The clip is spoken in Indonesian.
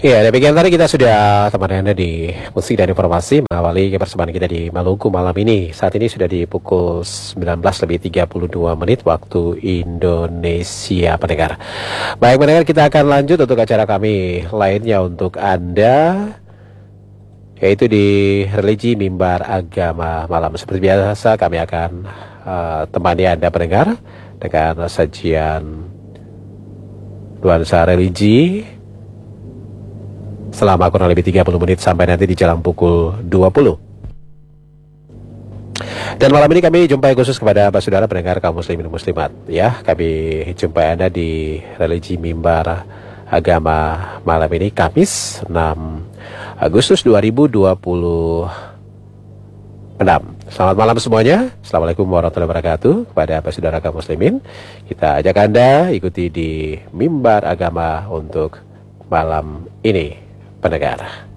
Ya, demikian tadi kita sudah temani Anda di musik dan informasi mengawali persembahan kita di Maluku malam ini. Saat ini sudah di pukul 19:32 waktu Indonesia pendengar. Baik pendengar, kita akan lanjut untuk acara kami lainnya untuk Anda, yaitu di religi mimbar agama malam. Seperti biasa kami akan temani Anda pendengar dengan sajian nuansa religi selama kurang lebih 30 menit sampai nanti di jalan pukul 20. Dan malam ini kami jumpai khusus kepada Bapak Saudara pendengar kaum muslimin muslimat ya. Kami jumpai Anda di religi mimbar agama malam ini Kamis 6 Agustus 2026. Selamat malam semuanya. Assalamualaikum warahmatullahi wabarakatuh. Kepada Bapak Saudara kaum muslimin, kita ajak Anda ikuti di mimbar agama untuk malam ini pendengar.